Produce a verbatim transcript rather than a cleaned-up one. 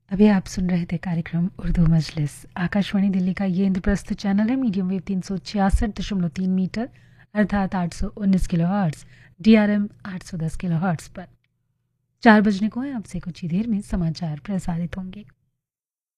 अभी आप सुन रहे थे कार्यक्रम उर्दू मजलिस। आकाशवाणी दिल्ली का ये इंद्रप्रस्थ चैनल है, मीडियम वेव तीन सौ छियासठ दशमलव तीन मीटर अर्थात आठ सौ उन्नीस kilo hertz, D R M आठ सौ दस किलो हर्ट्स पर। चार बजने को है, आपसे कुछ ही देर में समाचार प्रसारित होंगे।